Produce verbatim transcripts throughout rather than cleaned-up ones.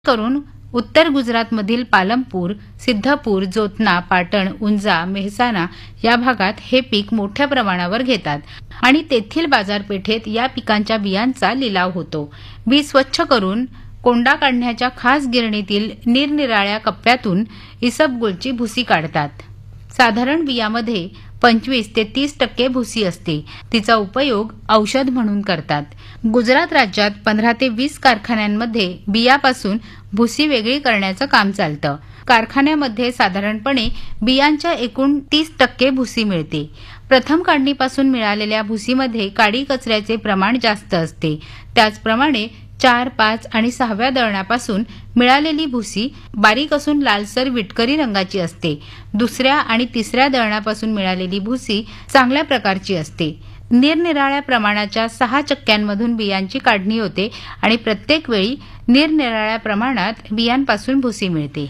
करून उत्तर गुजरातमधील पालमपूर, सिद्धपूर, जोतना, पाटण, उंजा, मेहसाणा या भागात हे पीक मोठ्या प्रमाणावर घेतात आणि तेथील बाजारपेठेत या पिकांच्या बियांचा लिलाव होतो. बी स्वच्छ करून कोंडा काढण्याच्या खास गिरणीतील निरनिराळ्या कप्प्यातून इसबगुलची भुसी काढतात. साधारण बियामध्ये पंचवीस ते तीस टक्के भुसी असते. तिचा उपयोग औषध म्हणून करतात. गुजरात राज्यात पंधरा ते वीस कारखान्यांमध्ये बियापासून भुसी वेगळी करण्याचं काम चालतं. कारखान्यामध्ये साधारणपणे बियांच्या एकूण तीस टक्के भुसी मिळते. प्रथम काढणीपासून मिळालेल्या भुसीमध्ये काडी कचऱ्याचे प्रमाण जास्त असते. त्याचप्रमाणे चार, पाच आणि सहाव्या दळणापासून मिळालेली भुसी बारीक असून लालसर विटकरी रंगाची असते. दुसऱ्या आणि तिसऱ्या दळणापासून मिळालेली भुसी चांगल्या प्रकारची असते. निरनिराळ्या प्रमाणाच्या सहा चक्क्यांमधून बियांची काढणी होते आणि प्रत्येक वेळी निरनिराळ्या प्रमाणात बियांपासून भुसी मिळते.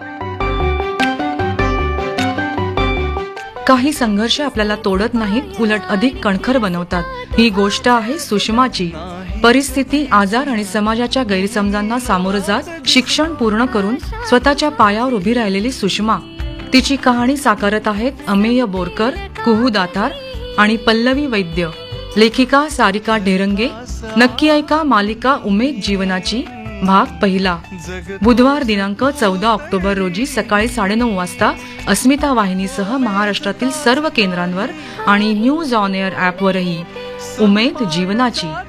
काही संघर्ष आपल्याला तोडत नाहीत, उलट अधिक कणखर बनवतात. ही गोष्ट आहे सुषमाची. परिस्थिती, आजार आणि समाजाच्या गैरसमजांना सामोरं जात शिक्षण पूर्ण करून स्वतःच्या पायावर उभी राहिलेली सुषमा. तिची कहाणी साकारत आहेत अमेय बोरकर, कुहू दातार आणि पल्लवी वैद्य. लेखिका सारिका ढेरंगे. नक्की ऐका मालिका उमेद जीवनाची भाग पहिला. बुधवार दिनांक चौदा ऑक्टोबर रोजी सकाळी साडेनऊ वाजता अस्मिता वाहिनीसह महाराष्ट्रातील सर्व केंद्रांवर आणि न्यूज ऑन एअर ॲपवरही. उमेद जीवनाची.